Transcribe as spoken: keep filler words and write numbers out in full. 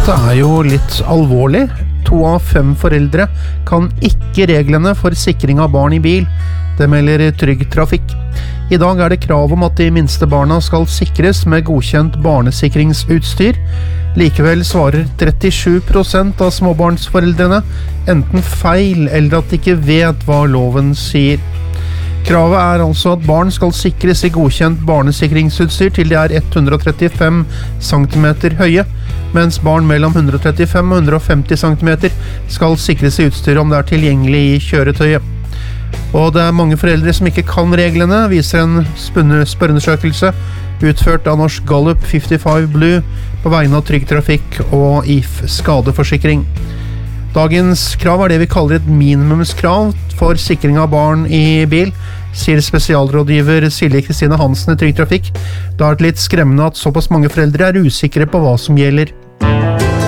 Dette er jo litt alvorlig. To av fem foreldre kan ikke reglene for sikring av barn i bil. Det melder Trygg Trafikk. I dag er det krav om at de minste barna skal sikres med godkjent barnesikringsutstyr. Likevel svarer trettisju prosent av småbarnsforeldrene enten feil eller at de ikke vet hva loven sier. Kravet er altså at barn skal sikres i godkjent barnesikringsutstyr til de er hundre og trettifem centimeter høye, mens barn mellom hundre og trettifem og hundre og femti centimeter skal sikres i utstyr om det er tilgjengelig i kjøretøyet. Og det er mange foreldre som ikke kan reglene, viser en spørreundersøkelse utført av Norsk Gallup femtifem Blue på vegne av Trygg Trafikk og I F Skadeforsikring. Dagens krav er det vi kaller et minimumskrav for sikring av barn i bil, sier spesialrådgiver Silje Kristine Hansen i Trygg Trafikk. Det er litt skremmende at såpass mange foreldre er usikre på hva som gjelder.